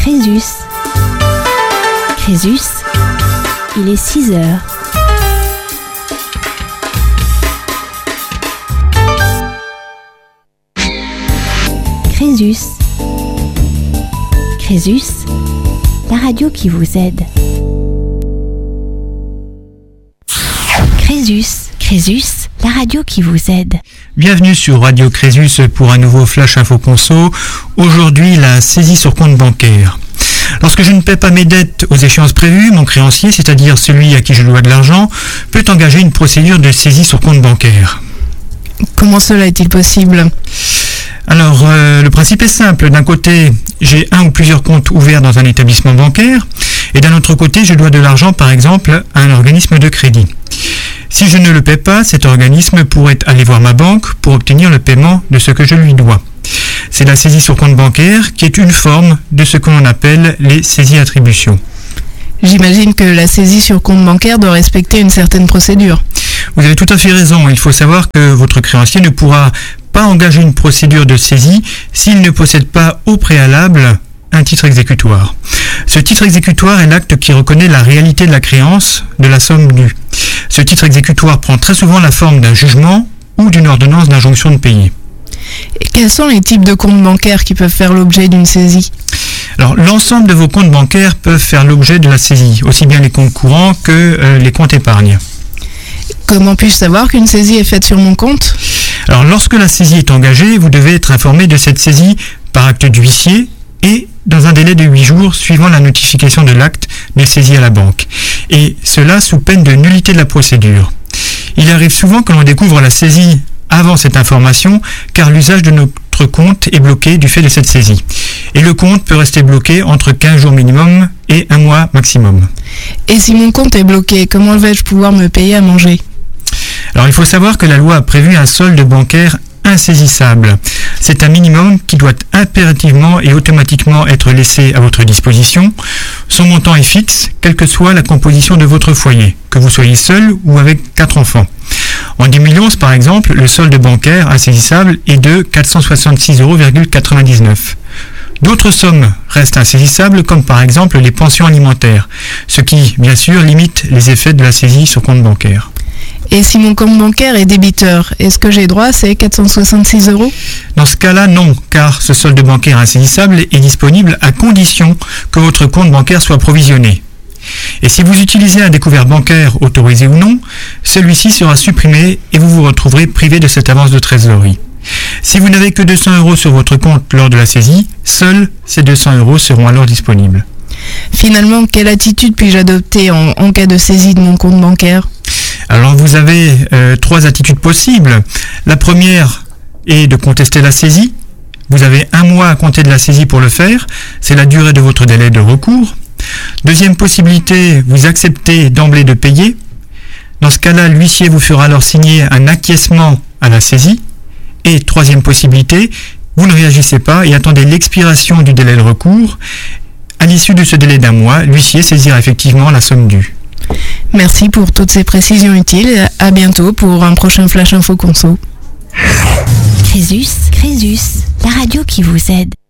Crésus. Crésus, il est 6 heures. Crésus. Crésus, la radio qui vous aide. Crésus. Crésus, la radio qui vous aide. Bienvenue sur Radio Crésus pour un nouveau Flash Info Conso. Aujourd'hui, la saisie sur compte bancaire. Lorsque je ne paie pas mes dettes aux échéances prévues, mon créancier, c'est-à-dire celui à qui je dois de l'argent, peut engager une procédure de saisie sur compte bancaire. Comment cela est-il possible ? Alors, le principe est simple. D'un côté, j'ai un ou plusieurs comptes ouverts dans un établissement bancaire, et d'un autre côté, je dois de l'argent, par exemple, à un organisme de crédit. Si je ne le paie pas, cet organisme pourrait aller voir ma banque pour obtenir le paiement de ce que je lui dois. C'est la saisie sur compte bancaire qui est une forme de ce que l'on appelle les saisies-attributions. J'imagine que la saisie sur compte bancaire doit respecter une certaine procédure. Vous avez tout à fait raison. Il faut savoir que votre créancier ne pourra pas engager une procédure de saisie s'il ne possède pas au préalable un titre exécutoire. Ce titre exécutoire est l'acte qui reconnaît la réalité de la créance de la somme due. Ce titre exécutoire prend très souvent la forme d'un jugement ou d'une ordonnance d'injonction de payer. Et quels sont les types de comptes bancaires qui peuvent faire l'objet d'une saisie ? Alors, l'ensemble de vos comptes bancaires peuvent faire l'objet de la saisie, aussi bien les comptes courants que les comptes épargne. Comment puis-je savoir qu'une saisie est faite sur mon compte ? Alors, lorsque la saisie est engagée, vous devez être informé de cette saisie par acte d'huissier et dans un délai de 8 jours suivant la notification de l'acte de saisie à la banque. Et cela sous peine de nullité de la procédure. Il arrive souvent que l'on découvre la saisie avant cette information, car l'usage de notre compte est bloqué du fait de cette saisie. Et le compte peut rester bloqué entre 15 jours minimum et 1 mois maximum. Et si mon compte est bloqué, comment vais-je pouvoir me payer à manger ? Alors il faut savoir que la loi a prévu un solde bancaire insaisissable. C'est un minimum qui doit impérativement et automatiquement être laissé à votre disposition. Son montant est fixe, quelle que soit la composition de votre foyer, que vous soyez seul ou avec 4 enfants. En 2011, par exemple, le solde bancaire insaisissable est de 466,99 €. D'autres sommes restent insaisissables, comme par exemple les pensions alimentaires, ce qui, bien sûr, limite les effets de la saisie sur compte bancaire. Et si mon compte bancaire est débiteur, est-ce que j'ai droit à ces 466 €? Dans ce cas-là, non, car ce solde bancaire insaisissable est disponible à condition que votre compte bancaire soit provisionné. Et si vous utilisez un découvert bancaire autorisé ou non, celui-ci sera supprimé et vous vous retrouverez privé de cette avance de trésorerie. Si vous n'avez que 200 € sur votre compte lors de la saisie, seuls ces 200 € seront alors disponibles. Finalement, quelle attitude puis-je adopter en cas de saisie de mon compte bancaire ? Alors vous avez 3 attitudes possibles. La première est de contester la saisie. Vous avez 1 mois à compter de la saisie pour le faire. C'est la durée de votre délai de recours. Deuxième possibilité, vous acceptez d'emblée de payer. Dans ce cas-là, l'huissier vous fera alors signer un acquiescement à la saisie. Et troisième possibilité, vous ne réagissez pas et attendez l'expiration du délai de recours. À l'issue de ce délai d'1 mois, l'huissier saisira effectivement la somme due. Merci pour toutes ces précisions utiles. À bientôt pour un prochain Flash Info Conso. Crésus, Crésus, la radio qui vous aide.